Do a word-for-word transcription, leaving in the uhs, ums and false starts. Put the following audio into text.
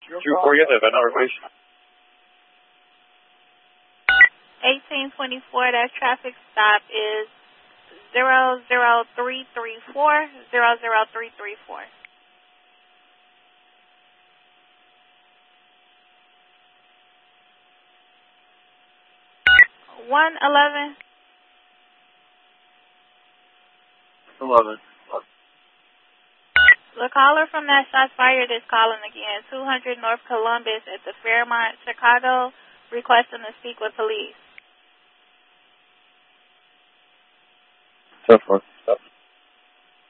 Drew, where you live? I know everybody. eighteen twenty-four, that traffic stop is zero zero three three four, zero zero three three four. one eleven. eleven. The caller from that shots fired is calling again. two hundred North Columbus at the Fairmont, Chicago, requesting to speak with police. So far.